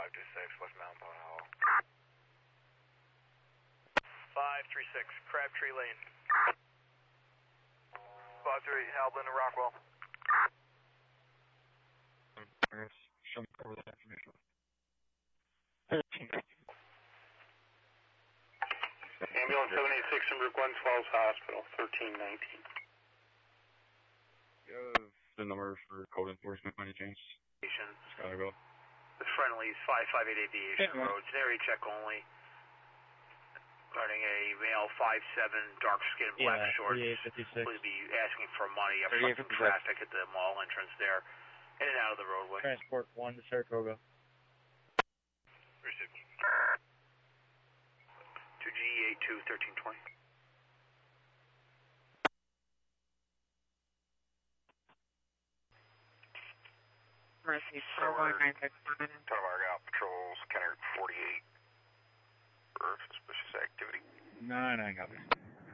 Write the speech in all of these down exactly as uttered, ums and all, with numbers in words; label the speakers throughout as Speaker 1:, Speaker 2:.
Speaker 1: five two six, West Mountain Point Hall. five three six, Crabtree Lane. five three, Halbin to Rockwell.
Speaker 2: Show me over that information. thirteen.
Speaker 3: Ambulance seven eight six from Route one twelve Hospital, thirteen nineteen.
Speaker 2: You have the number for code enforcement by any chance? Chicago.
Speaker 1: The friendlies, five five eight Aviation
Speaker 2: Yeah,
Speaker 1: Road, generic check only. Regarding a male five seven, dark skin, black
Speaker 4: Yeah,
Speaker 1: shorts.
Speaker 4: thirty-eight fifty-six.
Speaker 1: Please be asking for money up
Speaker 4: thirty-eight
Speaker 1: front from
Speaker 4: fifty-six.
Speaker 1: traffic at the mall entrance there. In and out of the roadway.
Speaker 4: Transport one to Saratoga.
Speaker 1: Received. two G eight two thirteen twenty.
Speaker 5: Mercy, four one nine six.
Speaker 1: Ton of Argyle patrols, Kenner forty-eight. For suspicious activity.
Speaker 2: No, no, I got it.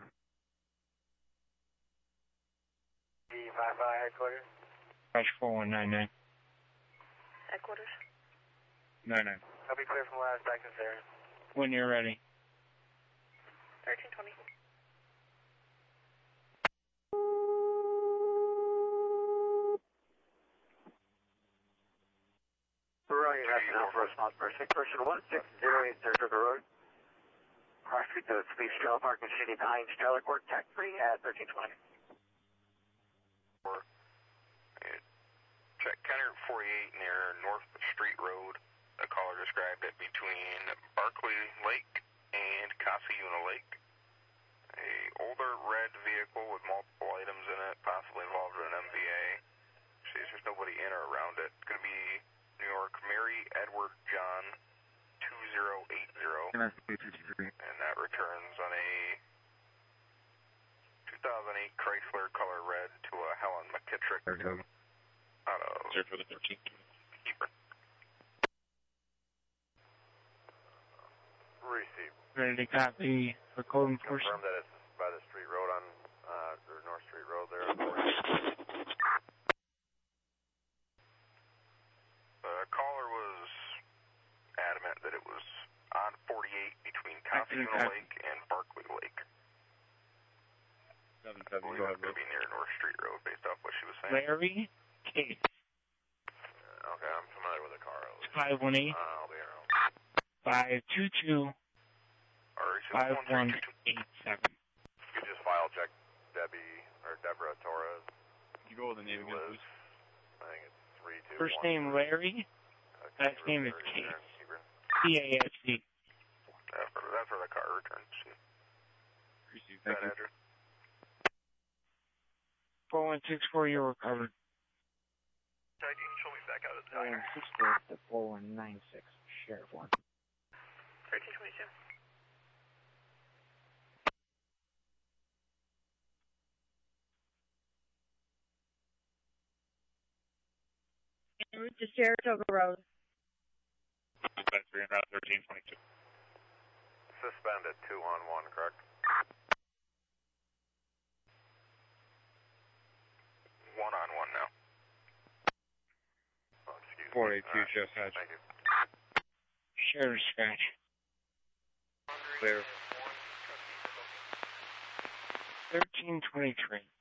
Speaker 1: D five five headquarters.
Speaker 2: Crash four one nine nine.
Speaker 5: Headquarters.
Speaker 2: nine nine.
Speaker 1: I'll be clear from last access area.
Speaker 2: When you're ready.
Speaker 5: thirteen twenty.
Speaker 1: Roger, that's enough for response for six person one six zero eight Saratoga Road. Cross street to Speed Trail Parking City behind Stellar Court, tech three at thirteen twenty. Check Kenner forty-eight near North Street Road. The caller described it between Barkley Lake and Casiuna Lake. A older red vehicle with multiple items in it, possibly involved in an M V A. Says there's nobody in or around it. It's going to be New York Mary Edward John two zero eight zero. And that returns on a two thousand eight Chrysler color red to a Helen McKittrick out of
Speaker 2: Zero for the thirteen.
Speaker 1: Keeper. Received.
Speaker 4: Ready to copy for code enforcement.
Speaker 1: Confirm that it's by the street road on, uh, or North Street Road there. The caller was adamant that it was on forty-eight between Casiuna Lake and Barkley Lake.
Speaker 2: seven
Speaker 1: I
Speaker 2: seven,
Speaker 1: believe
Speaker 2: go
Speaker 1: it's
Speaker 2: ahead,
Speaker 1: going to be near North Street Road based off what she was saying.
Speaker 4: Larry Case.
Speaker 1: Uh, okay, I'm familiar with the car. At least.
Speaker 4: five one eight.
Speaker 1: Uh, I'll be around.
Speaker 4: five two two. five one eight seven.
Speaker 1: You could just file check Debbie or Deborah Torres.
Speaker 2: You go with the name again,
Speaker 1: Liz.
Speaker 2: please.
Speaker 1: I think it's three two.
Speaker 4: First name Larry.
Speaker 1: Uh,
Speaker 4: Last
Speaker 1: Keeper,
Speaker 4: name is
Speaker 1: Larry,
Speaker 4: Case.
Speaker 1: Aaron Keeper.
Speaker 4: C A S C.
Speaker 1: That's where, that's where the car returns.
Speaker 2: Appreciate
Speaker 1: That
Speaker 2: it.
Speaker 1: address.
Speaker 4: four one six four, you're recovered.
Speaker 1: I D, show me back out of the
Speaker 4: four one six four to four one nine six. Sheriff one.
Speaker 5: thirteen twenty-two. En route to Saratoga Road.
Speaker 2: three and route thirteen twenty-two.
Speaker 1: Suspended, two on one, correct? One on one now. Oh, excuse
Speaker 2: four
Speaker 1: me.
Speaker 2: eight two,
Speaker 1: All right.
Speaker 2: Sheriff's Hatch.
Speaker 1: Thank you.
Speaker 4: Sheriff Scratch.
Speaker 2: Clear.
Speaker 4: thirteen twenty-three.